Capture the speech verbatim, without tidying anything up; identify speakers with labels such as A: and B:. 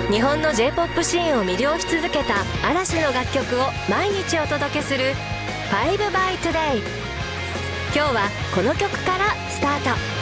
A: 日本の ジェイポップ シーンを魅了し続けた嵐の楽曲を毎日お届けするファイブ by Today。 今日はこの曲からスタート。